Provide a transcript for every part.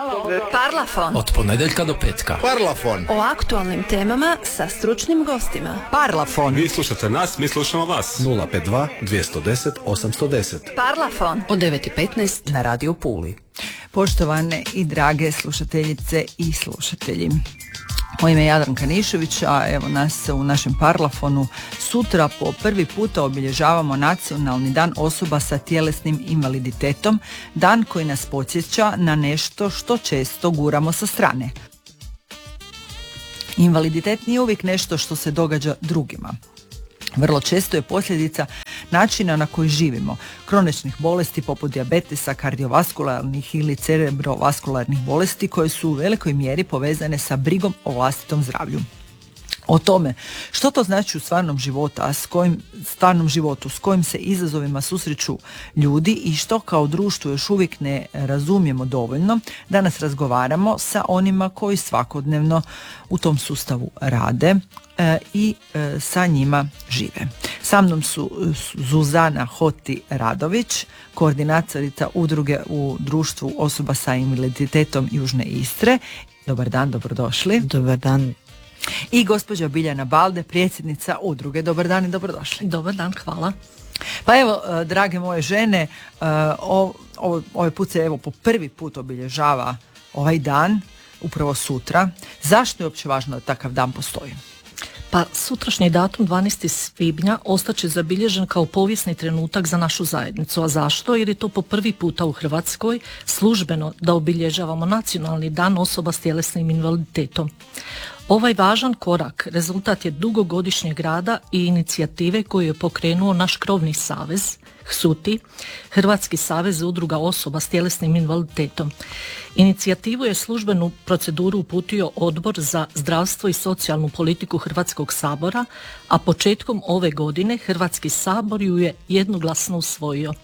Parlafon. Od ponedjeljka do petka. Parlafon. O aktualnim temama sa stručnim gostima. Parlafon. Vi slušate nas, mi slušamo vas. 052 210 810. Parlafon. Od 9:15 Na Radio Puli. Poštovane i drage slušateljice i slušatelji. Moje ime je Jadranka Nišević, a evo nas u našem Parlafonu sutra po prvi puta obilježavamo Nacionalni dan osoba sa tjelesnim invaliditetom, dan koji nas podsjeća na nešto što često guramo sa strane. Invaliditet nije uvijek nešto što se događa drugima. Vrlo često je posljedica načina na koji živimo, kroničnih bolesti poput dijabetesa, kardiovaskularnih ili cerebrovaskularnih bolesti koje su u velikoj mjeri povezane sa brigom o vlastitom zdravlju. O tome što to znači u stvarnom životu, s kojim se izazovima susreću ljudi i što kao društvo još uvijek ne razumijemo dovoljno, danas razgovaramo sa onima koji svakodnevno u tom sustavu rade i sa njima žive. Sa mnom su Zuzana Hoti Radović, koordinatorica udruge u društvu osoba sa invaliditetom Južne Istre. Dobar dan, dobrodošli. Dobar dan. I gospođa Biljana Balde, predsjednica udruge. Dobar dan i dobrodošli. Dobar dan, hvala. Pa evo, drage moje žene, ovaj put se evo po prvi put obilježava ovaj dan, upravo sutra. Zašto je uopće važno da takav dan postoji? Pa sutrašnji datum 12. svibnja ostaće zabilježen kao povijesni trenutak za našu zajednicu. A zašto? Jer je to po prvi puta u Hrvatskoj službeno da obilježavamo Nacionalni dan osoba s tjelesnim invaliditetom. Ovaj važan korak rezultat je dugogodišnjeg rada i inicijative koju je pokrenuo naš krovni savez, HSUTI, Hrvatski savez udruga osoba s tjelesnim invaliditetom. Inicijativu je službenu proceduru uputio Odbor za zdravstvo i socijalnu politiku Hrvatskog sabora, a početkom ove godine Hrvatski sabor ju je jednoglasno usvojio.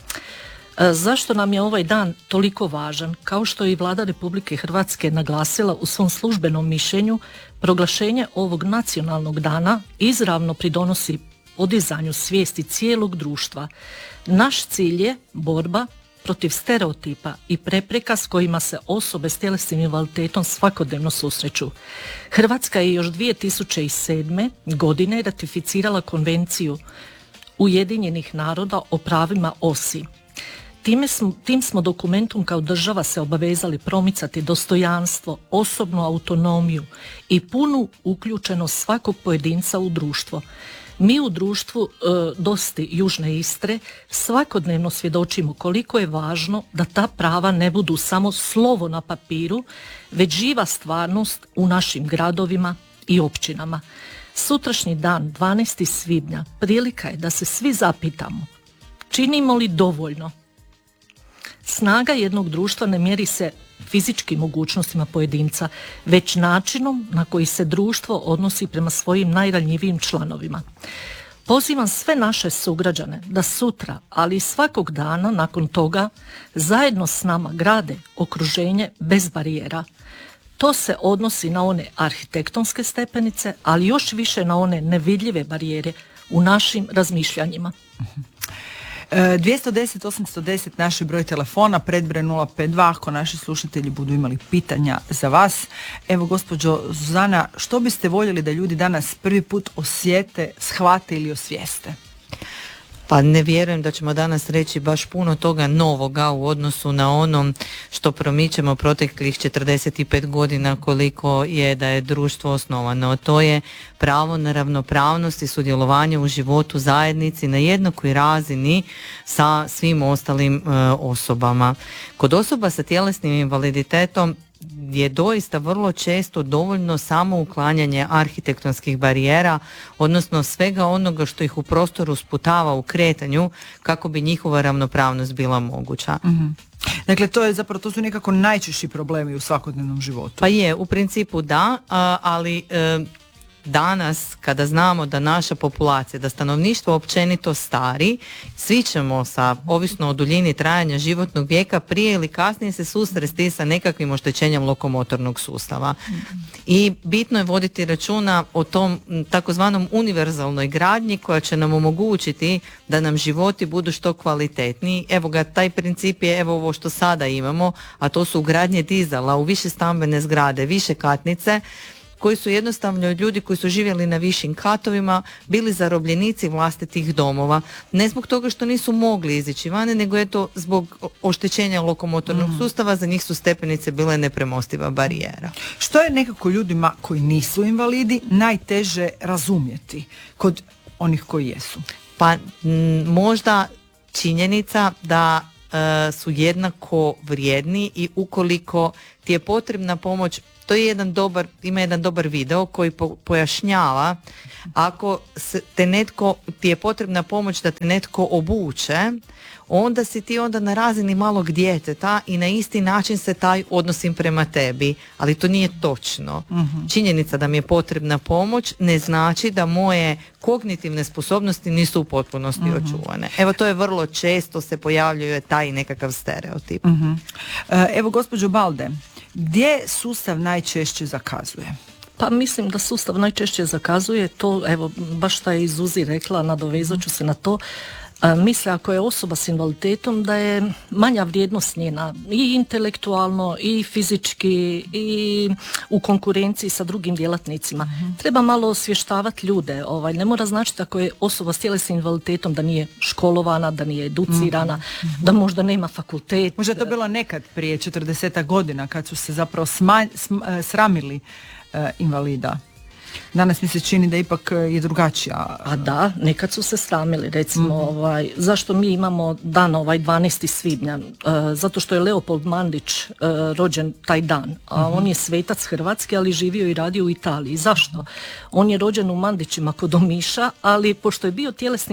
Zašto nam je ovaj dan toliko važan? Kao što je i Vlada Republike Hrvatske naglasila u svom službenom mišljenju, proglašenje ovog nacionalnog dana izravno pridonosi podizanju svijesti cijelog društva. Naš cilj je borba protiv stereotipa i prepreka s kojima se osobe s tjelesnim invaliditetom svakodnevno susreću. Hrvatska je još 2007. godine ratificirala Konvenciju Ujedinjenih naroda o pravima OSI. Tim smo dokumentom kao država se obavezali promicati dostojanstvo, osobnu autonomiju i punu uključenost svakog pojedinca u društvo. Mi u društvu Dosti Južne Istre svakodnevno svjedočimo koliko je važno da ta prava ne budu samo slovo na papiru, već živa stvarnost u našim gradovima i općinama. Sutrašnji dan, 12. svibnja, prilika je da se svi zapitamo činimo li dovoljno. Snaga jednog društva ne mjeri se fizičkim mogućnostima pojedinca, već načinom na koji se društvo odnosi prema svojim najranjivijim članovima. Pozivam sve naše sugrađane da sutra, ali i svakog dana nakon toga, zajedno s nama grade okruženje bez barijera. To se odnosi na one arhitektonske stepenice, ali još više na one nevidljive barijere u našim razmišljanjima. 210 810 naš broj telefona, predbroj 052 ako naši slušatelji budu imali pitanja za vas. Evo gospođo Zuzana, što biste voljeli da ljudi danas prvi put osjete, shvate ili osvijeste? Pa ne vjerujem da ćemo danas reći baš puno toga novoga u odnosu na onom što promičemo proteklih 45 godina koliko je da je društvo osnovano. To je pravo na ravnopravnost i sudjelovanje u životu zajednici na jednakoj razini sa svim ostalim osobama. Kod osoba sa tjelesnim invaliditetom je doista vrlo često dovoljno samo uklanjanje arhitektonskih barijera, odnosno svega onoga što ih u prostoru sputava u kretanju kako bi njihova ravnopravnost bila moguća. Mm-hmm. Dakle, to su nekako najčešći problemi u svakodnevnom životu. Pa je, u principu da, ali danas kada znamo da naša populacija, da stanovništvo općenito stari, svi ćemo ovisno o duljini trajanja životnog vijeka prije ili kasnije se susresti sa nekakvim oštećenjem lokomotornog sustava. I bitno je voditi računa o tom takozvanom univerzalnoj gradnji koja će nam omogućiti da nam životi budu što kvalitetniji. Evo ga, taj princip je evo ovo što sada imamo, a to su ugradnje dizala u više stambene zgrade, više katnice, koji su jednostavno ljudi koji su živjeli na višim katovima bili zarobljenici vlastitih domova. Ne zbog toga što nisu mogli izići vani, nego eto zbog oštećenja lokomotornog sustava, za njih su stepenice bile nepremostiva barijera. Što je nekako ljudima koji nisu invalidi najteže razumjeti kod onih koji jesu? Pa možda činjenica da su jednako vrijedni i ukoliko ti je potrebna pomoć, to je ima jedan dobar video koji pojašnjava ako ti je potrebna pomoć da te netko obuče, onda si ti onda na razini malog djeteta i na isti način se taj odnosim prema tebi, ali to nije točno. Činjenica da mi je potrebna pomoć ne znači da moje kognitivne sposobnosti nisu u potpunosti očuvane. Evo, to je vrlo često se pojavljuje taj nekakav stereotip. Evo, gospođo Balde, gdje sustav najčešće zakazuje? Pa mislim da sustav najčešće zakazuje to, evo baš šta je Zuzi rekla, nadovezat ću se na to. Misle ako je osoba s invaliditetom da je manja vrijednost njena i intelektualno i fizički i u konkurenciji sa drugim djelatnicima. Treba malo osvještavati ljude. Ne mora značiti ako je osoba s tjelesnim invaliditetom da nije školovana, da nije educirana, da možda nema fakultet. Možda je to bilo nekad prije 40 godina kad su se zapravo sramili invalida. Danas mi se čini da ipak je drugačija. A da, nekad su se sramili, recimo, zašto mi imamo dan 12. svibnja? Zato što je Leopold Mandić rođen taj dan, a on je svetac Hrvatske, ali živio i radio u Italiji. Zašto? On je rođen u Mandićima kod Omiša, ali pošto je bio tjelesni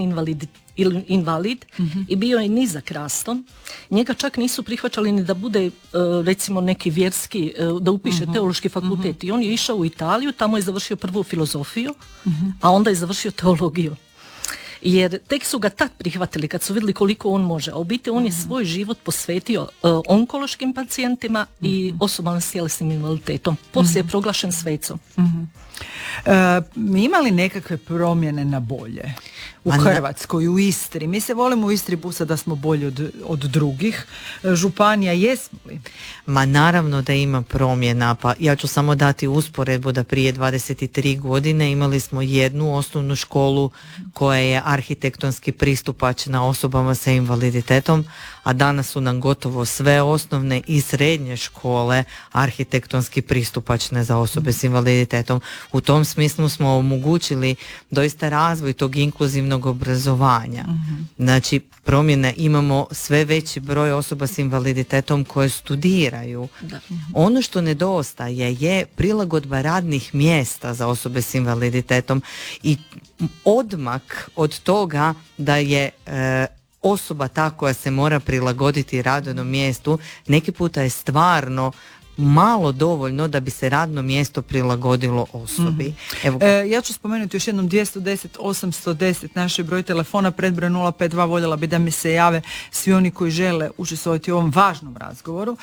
invalid i bio je nizak rastom, njega čak nisu prihvaćali ni da bude recimo neki vjerski, da upiše teološki fakultet, i on je išao u Italiju, tamo je završio prvu filozofiju, a onda je završio teologiju. Jer tek su ga tad prihvatili kad su vidjeli koliko on može, a u biti on je svoj život posvetio onkološkim pacijentima i osobama s tjelesnim invaliditetom. Poslije je proglašen svecom. Ima li nekakve promjene na bolje u Hrvatskoj, u Istri? Mi se volimo u Istri busati da smo bolji od drugih županija, jesmo li? Ma naravno da ima promjena, pa ja ću samo dati usporedbu da prije 23 godine imali smo jednu osnovnu školu koja je arhitektonski pristupačna osobama sa invaliditetom, a danas su nam gotovo sve osnovne i srednje škole arhitektonski pristupačne za osobe s invaliditetom. U tom smislu smo omogućili doista razvoj tog inkluzivnog obrazovanja. Znači, promjene, imamo sve veći broj osoba s invaliditetom koje studiraju. Ono što nedostaje je prilagodba radnih mjesta za osobe s invaliditetom i odmak od toga da je osoba ta koja se mora prilagoditi radnom mjestu, neki puta je stvarno malo dovoljno da bi se radno mjesto prilagodilo osobi. Evo. Ja ću spomenuti još jednom 210 810 naš broj telefona, predbroj 052, voljela bi da mi se jave svi oni koji žele učestvovati u ovom važnom razgovoru.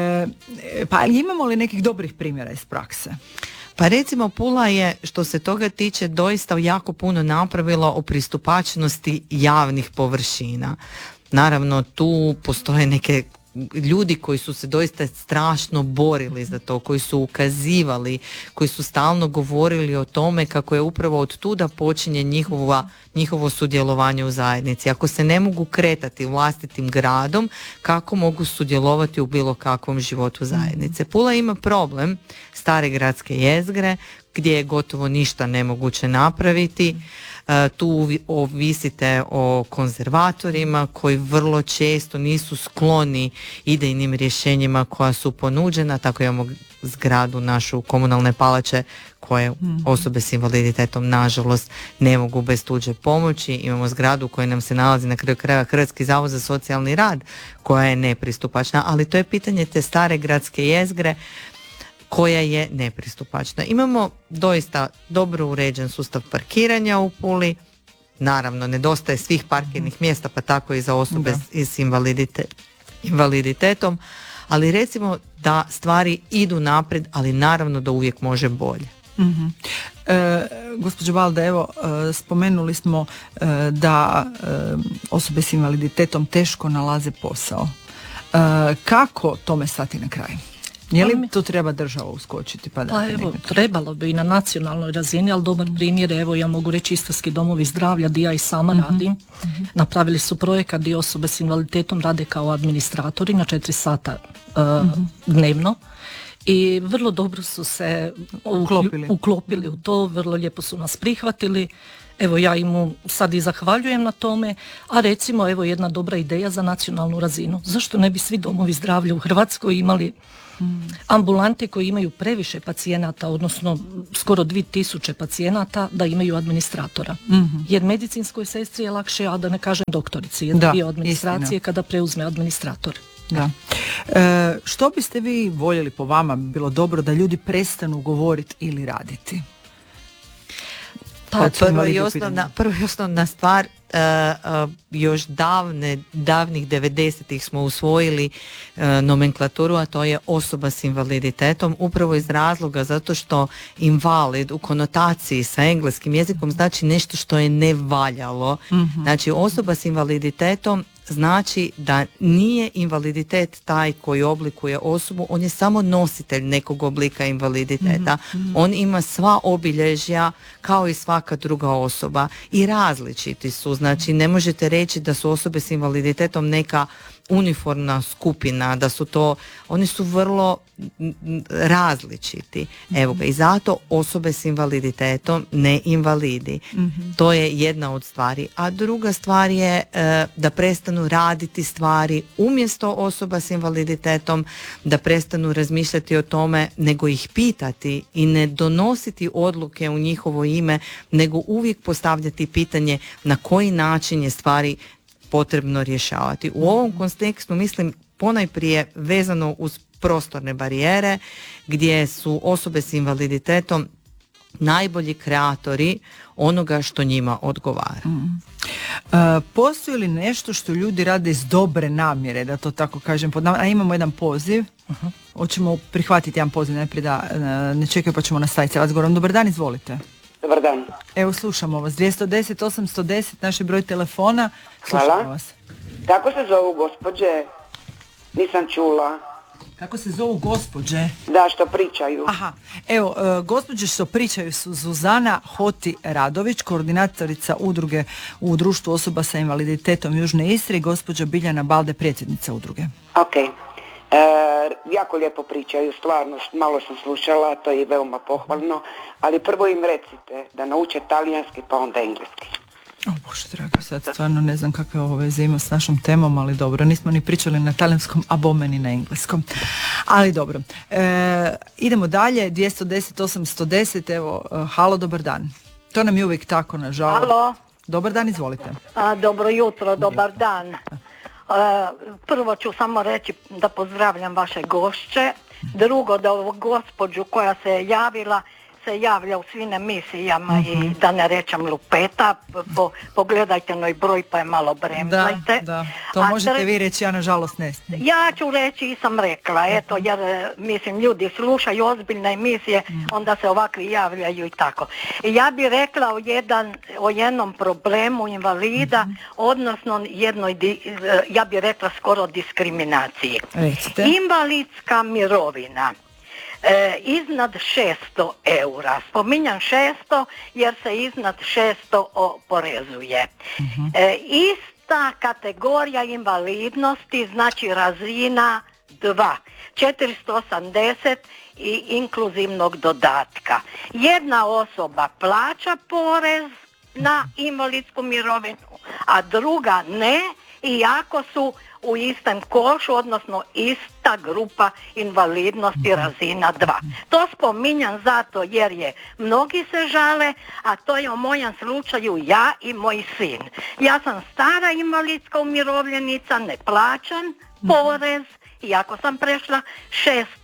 Pa imamo li nekih dobrih primjera iz prakse? Pa recimo Pula je, što se toga tiče, doista jako puno napravila o pristupačnosti javnih površina. Naravno, tu postoje neke ljudi koji su se doista strašno borili za to, koji su ukazivali, koji su stalno govorili o tome kako je upravo od tuda počinje njihovo sudjelovanje u zajednici. Ako se ne mogu kretati vlastitim gradom, kako mogu sudjelovati u bilo kakvom životu zajednice? Pula ima problem stare gradske jezgre gdje je gotovo ništa nemoguće napraviti. Tu ovisite o konzervatorima koji vrlo često nisu skloni idejnim rješenjima koja su ponuđena. Tako imamo zgradu našu Komunalne palače koje osobe s invaliditetom nažalost ne mogu bez tuđe pomoći. Imamo zgradu koja nam se nalazi na kraju krajeva Hrvatski zavod za socijalni rad koja je nepristupačna, ali to je pitanje te stare gradske jezgre koja je nepristupačna. Imamo doista dobro uređen sustav parkiranja u Puli, naravno nedostaje svih parkirnih mjesta, pa tako i za osobe s invaliditetom, ali recimo da stvari idu naprijed, ali naravno da uvijek može bolje. Gospođo Balda, evo spomenuli smo da osobe s invaliditetom teško nalaze posao. Kako tome stati na kraj? Je li tu treba država uskočiti? Pa evo, trebalo bi i na nacionalnoj razini, ali dobar primjer, evo ja mogu reći Istarski domovi zdravlja gdje ja i sama radim. Napravili su projekat gdje osobe s invaliditetom rade kao administratori na 4 sata dnevno. I vrlo dobro su se uklopili u to, vrlo lijepo su nas prihvatili. Evo ja im sad i zahvaljujem na tome, a recimo evo jedna dobra ideja za nacionalnu razinu. Zašto ne bi svi domovi zdravlja u Hrvatskoj imali ambulante koji imaju previše pacijenata, odnosno skoro 2000 pacijenata, da imaju administratora. Jer medicinskoj sestri je lakše, a da ne kažem doktorici, jer dio administracije kada preuzme administrator. Da. Što biste vi voljeli, po vama bi bilo dobro da ljudi prestanu govoriti ili raditi? Prvo i osnovna stvar, još davnih 90-ih smo usvojili nomenklaturu, a to je osoba s invaliditetom, upravo iz razloga zato što invalid u konotaciji sa engleskim jezikom znači nešto što je nevaljalo. Znači osoba s invaliditetom znači da nije invaliditet taj koji oblikuje osobu, on je samo nositelj nekog oblika invaliditeta. On ima sva obilježja kao i svaka druga osoba i različiti su. Znači ne možete reći da su osobe s invaliditetom neka uniformna skupina, da su to, oni su vrlo različiti. Evo ga, i zato osobe s invaliditetom, ne invalidi. To je jedna od stvari. A druga stvar je da prestanu raditi stvari umjesto osoba s invaliditetom, da prestanu razmišljati o tome, nego ih pitati i ne donositi odluke u njihovo ime, nego uvijek postavljati pitanje na koji način je stvari potrebno rješavati. U ovom kontekstu mislim ponajprije vezano uz prostorne barijere, gdje su osobe s invaliditetom najbolji kreatori onoga što njima odgovara. Postoji li nešto što ljudi rade iz dobre namjere, da to tako kažem? A imamo jedan poziv. Hoćemo prihvatiti jedan poziv najprije, da ne čekaju, pa ćemo nastaviti sa razgovorom. Dobar dan, izvolite. Dobar dan. Evo, slušamo vas. 210 810, naš je broj telefona. Hvala. Vas. Kako se zovu gospođe? Nisam čula. Kako se zovu gospođe? Da, što pričaju. Aha, evo, gospođe što pričaju su Zuzana Hoti Radović, koordinatorica udruge u društvu osoba sa invaliditetom Južne Istre, i gospođa Biljana Balde, predsjednica udruge. Ok. Jako lijepo pričaju, stvarno, malo sam slušala, to je veoma pohvalno, ali prvo im recite da nauče talijanski pa onda engleski. O Bože draga, sad stvarno ne znam kakve ovo veze ima s našom temom, ali dobro, nismo ni pričali na talijanskom, a bome ni na engleskom. Ali dobro, idemo dalje, 210 810, evo, halo, dobar dan. To nam je uvijek tako, nažalost. Halo. Dobar dan, izvolite. Dobro jutro, dobar dan. Prvo ću samo reći da pozdravljam vaše gošće. Drugo, da ovu gospođu koja se javlja u svim emisijama i da ne rečem lupeta, pogledajte noj broj pa je malo bremzajte. Da, to možete vi reći, ja nažalost ne smijem. Ja ću reći i sam rekla, eto, jer mislim ljudi slušaju ozbiljne emisije, onda se ovakvi javljaju i tako. Ja bih rekla o jednom problemu invalida, odnosno jednoj, ja bih rekla skoro diskriminaciji. Recite. Invalidska mirovina. Iznad 600 eura. Spominjam 600 jer se iznad 600 oporezuje. Ista kategorija invalidnosti, znači razina 2, 480 i inkluzivnog dodatka. Jedna osoba plaća porez na invalidsku mirovinu, a druga ne, iako su u istom košu, odnosno ista grupa invalidnosti razina 2. To spominjam zato jer je mnogi se žale, a to je u mojem slučaju ja i moj sin. Ja sam stara invalidska umirovljenica, ne plaćam porez, iako sam prešla 600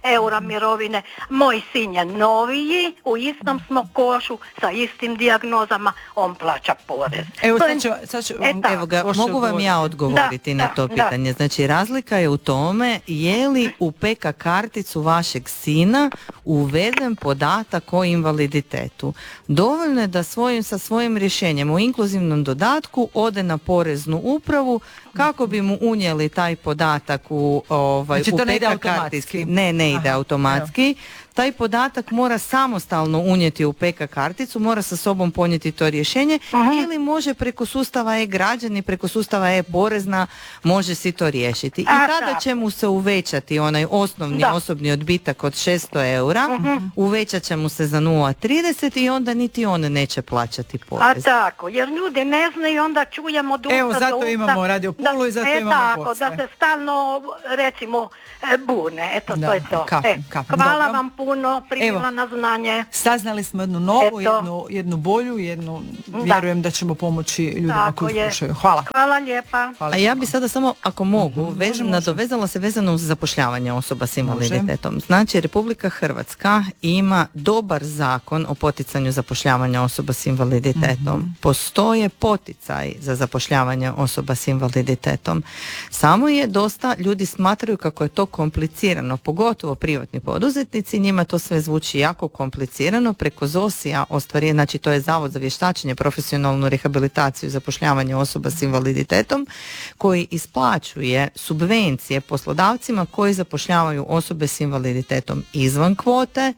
eura mirovine. Moj sin je noviji, u istom smo košu, sa istim dijagnozama, on plaća porez. Evo To je- sad ću Evo ga, Koša mogu vam ja odgovoriti Da, na to da, pitanje. Znači, razlika je u tome je li u PK karticu vašeg sina uveden podatak o invaliditetu. Dovoljno je da sa svojim rješenjem o inkluzivnom dodatku ode na poreznu upravu kako bi mu unijeli taj podatak u Znači, u to ne ide PK automatski? kartici. Ne ide Aha, automatski. Taj podatak mora samostalno unijeti u PK karticu, mora sa sobom ponijeti to rješenje ili može preko sustava e-građani, preko sustava e-porezna može si to riješiti. I tada će mu se uvećati onaj osnovni osobni odbitak od 600 eura, uvećat će mu se za 0,30 i onda niti on neće plaćati porez. A tako, jer ljudi ne znaju i onda čujemo od usta Evo, do zato usta imamo Radio Pulu i zato imamo tako, posle. da se stalno, recimo, bune. Eto, Da, to je to. kapim. Hvala Dobro. vam puno, primila Evo. na znanje. Saznali smo jednu novu, Eto. jednu bolju, vjerujem da ćemo pomoći ljudima Tako koji je. slušaju. Hvala. Hvala lijepa. A ja bi sada samo, ako mogu, nadovezala se vezano uz zapošljavanje osoba s invaliditetom. Znači, Republika Hrvatska ima dobar zakon o poticanju zapošljavanja osoba s invaliditetom. Postoje poticaj za zapošljavanje osoba s invaliditetom. Samo je dosta, ljudi smatraju kako je to komplicirano, pogotovo privatni poduzetnici, njima to sve zvuči jako komplicirano. Preko ZOSI-a znači to je Zavod za vještačenje, profesionalnu rehabilitaciju i zapošljavanje osoba s invaliditetom, koji isplaćuje subvencije poslodavcima koji zapošljavaju osobe s invaliditetom izvan kvote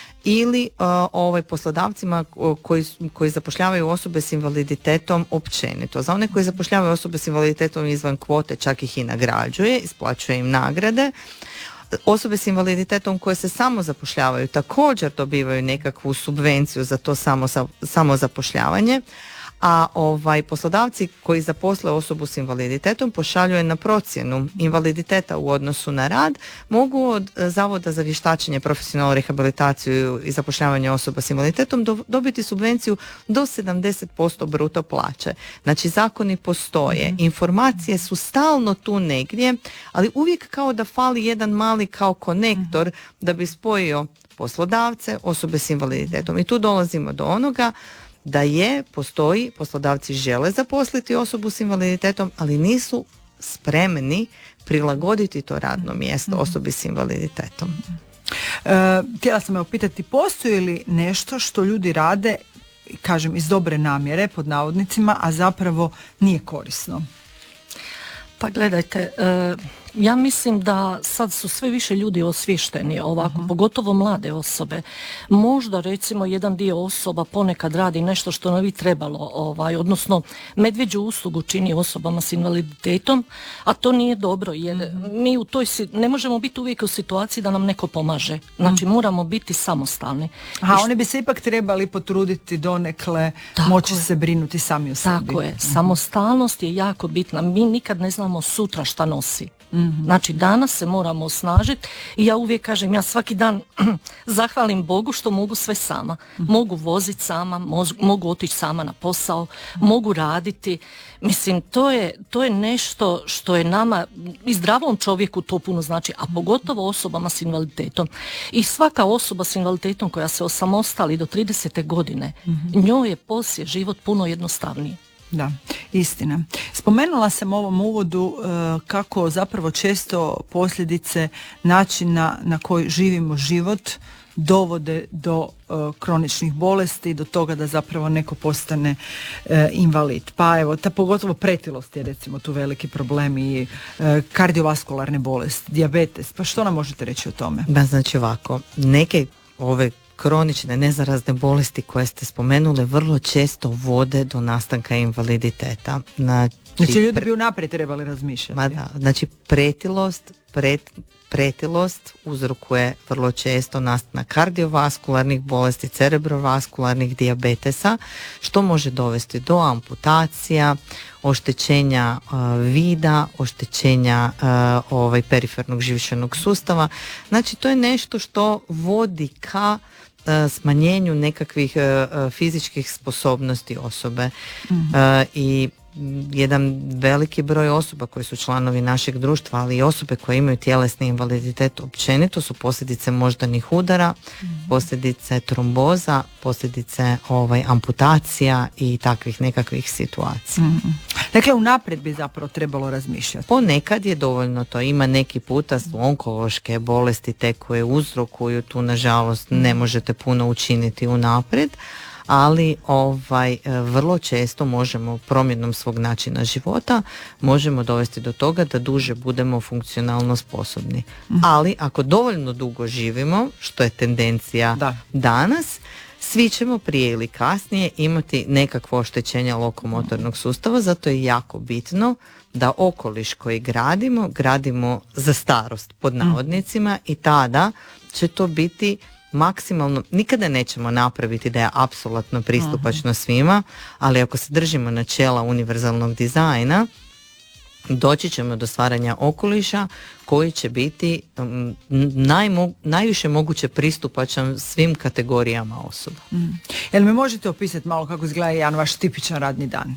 ili poslodavcima koji zapošljavaju osobe s invaliditetom općenito. Za one koji zapošljavaju osobe s invaliditetom izvan kvote čak ih i nagrađuje, isplaćuje im nagrade. Osobe s invaliditetom koje se samo zapošljavaju također dobivaju nekakvu subvenciju za to samo zapošljavanje, a poslodavci koji zaposle osobu s invaliditetom pošalju je na procjenu invaliditeta u odnosu na rad, mogu od Zavoda za vještačenje, profesionalnu rehabilitaciju i zapošljavanje osoba s invaliditetom dobiti subvenciju do 70% bruto plaće. Znači, zakoni postoje, informacije su stalno tu negdje, ali uvijek kao da fali jedan mali kao konektor da bi spojio poslodavce, osobe s invaliditetom. I tu dolazimo do onoga da postoji, poslodavci žele zaposliti osobu s invaliditetom, ali nisu spremni prilagoditi to radno mjesto osobi s invaliditetom. Htjela sam pitati, postoji li nešto što ljudi rade, kažem, iz dobre namjere, pod navodnicima, a zapravo nije korisno? Pa gledajte, ja mislim da sad su sve više ljudi osviješteni ovako, pogotovo mlade osobe. Možda recimo jedan dio osoba ponekad radi nešto što ne bi trebalo, odnosno medvjeđu uslugu čini osobama s invaliditetom, a to nije dobro jer mi ne možemo biti uvijek u situaciji da nam neko pomaže. Znači moramo biti samostalni. Oni bi se ipak trebali potruditi donekle moći se brinuti sami o sebi. Tako je, samostalnost je jako bitna. Mi nikad ne znamo sutra šta nosi. Znači danas se moramo osnažiti i ja uvijek kažem, ja svaki dan zahvalim Bogu što mogu sve sama. Mogu voziti sama, mogu otići sama na posao, mogu raditi. Mislim, to je nešto što je nama i zdravom čovjeku to puno znači, a pogotovo osobama s invaliditetom. I svaka osoba s invaliditetom koja se osamostali do 30. godine, njoj je poslije život puno jednostavniji. Da, istina. Spomenula sam u ovom uvodu kako zapravo često posljedice načina na koji živimo život dovode do kroničnih bolesti, do toga da zapravo neko postane invalid. Pa evo, pogotovo pretilost je recimo tu veliki problem i kardiovaskularne bolesti, dijabetes. Pa što nam možete reći o tome? Znači ovako, neke ove kronične nezarazne bolesti koje ste spomenuli vrlo često vode do nastanka invaliditeta. Znači ljudi bi unaprijed trebali razmišljati. Znači pretilost uzrokuje vrlo često nastanak kardiovaskularnih bolesti, cerebrovaskularnih dijabetesa, što može dovesti do amputacija, oštećenja vida, oštećenja perifernog živčanog sustava. Znači to je nešto što vodi ka smanjenju nekakvih fizičkih sposobnosti osobe. I jedan veliki broj osoba koji su članovi našeg društva, ali i osobe koje imaju tjelesni invaliditet općenito su posljedice moždanih udara, posljedice tromboza, posljedice amputacija i takvih nekakvih situacija. Dakle, unaprijed bi zapravo trebalo razmišljati. Ponekad je dovoljno to. Ima neki puta su onkološke bolesti te koje uzrokuju, tu nažalost ne možete puno učiniti unaprijed, ali vrlo često možemo promjenom svog načina života možemo dovesti do toga da duže budemo funkcionalno sposobni. Ali ako dovoljno dugo živimo, što je tendencija danas, svi ćemo prije ili kasnije imati nekakvo oštećenje lokomotornog sustava, zato je jako bitno da okoliš koji gradimo za starost pod navodnicima i tada će to biti maksimalno, nikada nećemo napraviti da je apsolutno pristupačno svima, ali ako se držimo načela univerzalnog dizajna, doći ćemo do stvaranja okoliša koji će biti najviše moguće pristupačan svim kategorijama osoba. Jel mi možete opisati malo kako izgleda jedan vaš tipičan radni dan?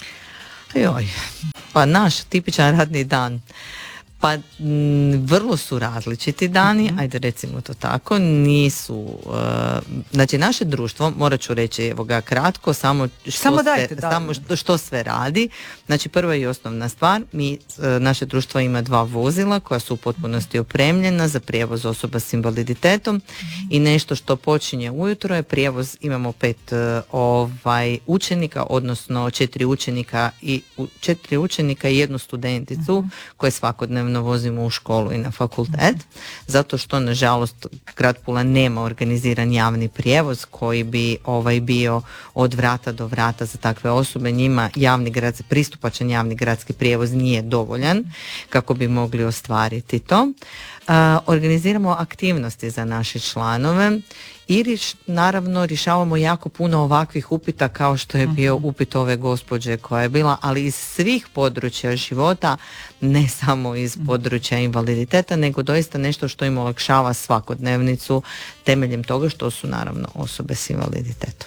Pa naš tipičan radni dan, pa vrlo su različiti dani, ajde recimo to tako, nisu, znači naše društvo, morat ću reći evo ga kratko, što sve radi. Znači prva i osnovna stvar, naše društvo ima 2 vozila koja su u potpunosti opremljena za prijevoz osoba s invaliditetom i nešto što počinje ujutro je prijevoz, imamo 5 učenika, odnosno 4 učenika i 1 studenticu koje svakodnevno vozimo u školu i na fakultet, zato što nažalost grad Pula nema organiziran javni prijevoz koji bi bio od vrata do vrata za takve osobe. Njima pristupačan javni gradski prijevoz nije dovoljan kako bi mogli ostvariti to. Organiziramo aktivnosti za naše članove i naravno rješavamo jako puno ovakvih upita kao što je bio upit ove gospođe koja je bila, ali iz svih područja života, ne samo iz područja invaliditeta, nego doista nešto što im olakšava svakodnevnicu temeljem toga što su naravno osobe s invaliditetom.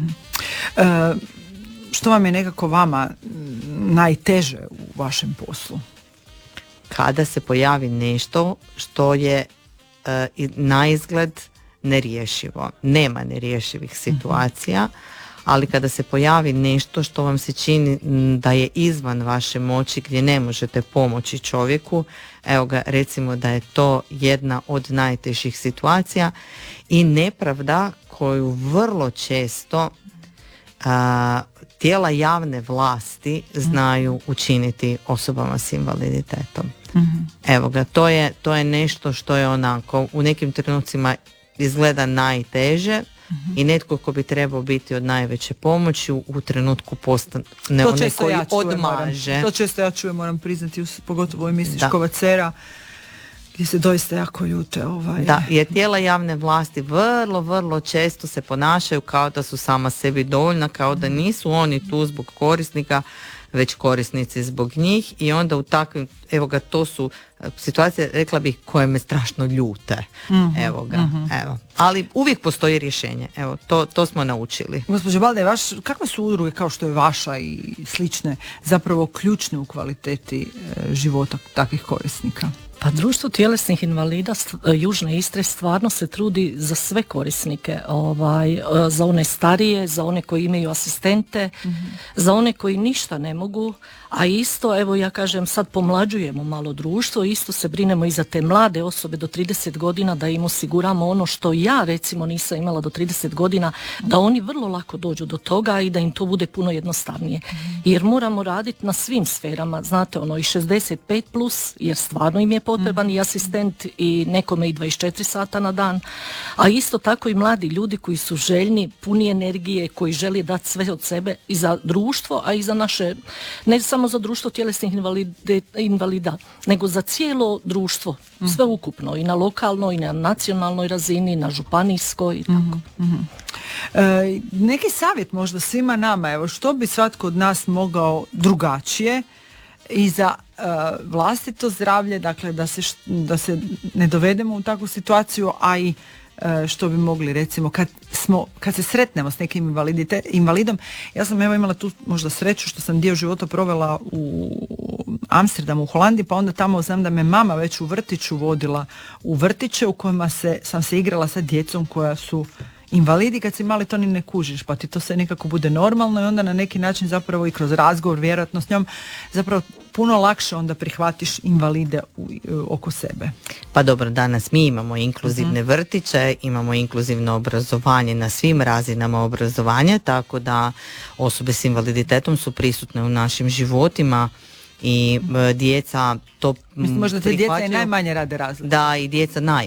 Što vam je nekako vama najteže u vašem poslu? Kada se pojavi nešto što je na izgled nerješivo. Nema nerješivih situacija, ali kada se pojavi nešto što vam se čini da je izvan vaše moći, gdje ne možete pomoći čovjeku, evo ga, recimo da je to jedna od najtežih situacija i nepravda koju vrlo često tijela javne vlasti znaju učiniti osobama s invaliditetom. Evo ga, to je nešto što je onako u nekim trenucima izgleda najteže i netko ko bi trebao biti od najveće pomoći u trenutku postane onaj koji odmaže. To često ja čujem, moram priznati, pogotovo u emisiji Škova-Cera, gdje se doista jako ljute. Da, jer tijela javne vlasti vrlo, vrlo često se ponašaju kao da su sama sebi dovoljna, kao da nisu oni tu zbog korisnika, već korisnici zbog njih i onda u takvim, evo ga, to su situacije, rekla bih, koje me strašno ljute. Evo ga, evo. Ali uvijek postoji rješenje, evo, to smo naučili. Gospođo Balde, kakve su udruge kao što je vaša i slične zapravo ključne u kvaliteti života takvih korisnika? Pa društvo tjelesnih invalida Južne Istre stvarno se trudi za sve korisnike, za one starije, za one koji imaju asistente, za one koji ništa ne mogu, a isto, evo ja kažem, sad pomlađujemo malo društvo, isto se brinemo i za te mlade osobe do 30 godina da im osiguramo ono što ja recimo nisam imala do 30 godina, da oni vrlo lako dođu do toga i da im to bude puno jednostavnije. Jer moramo raditi na svim sferama, znate, i 65 plus, jer stvarno im je potreban i asistent i nekome i 24 sata na dan, a isto tako i mladi ljudi koji su željni, puni energije, koji žele dati sve od sebe i za društvo, a i za naše, ne samo za društvo tjelesnih invalida, nego za cijelo društvo, sve ukupno, i na lokalnoj, i na nacionalnoj razini, i na županijskoj i tako. Neki savjet možda svima nama, evo, što bi svatko od nas mogao drugačije i za vlastito zdravlje, dakle da se ne dovedemo u takvu situaciju, a i što bi mogli, recimo kad se sretnemo s nekim invalidom. Ja sam imala tu možda sreću što sam dio života provela u Amsterdamu, u Holandiji, pa onda tamo znam da me mama već u vrtiću vodila u vrtiće u kojima sam se igrala sa djecom koja su invalidi. Kad si mali to ni ne kužiš, pa ti to sve nekako bude normalno i onda na neki način zapravo i kroz razgovor vjerojatno s njom zapravo puno lakše onda prihvatiš invalide oko sebe. Pa dobro, danas mi imamo inkluzivne vrtiće, imamo inkluzivno obrazovanje na svim razinama obrazovanja, tako da osobe s invaliditetom su prisutne u našim životima i djeca to Mislim, možda te djeca i najmanje rade razliku. Da, i djeca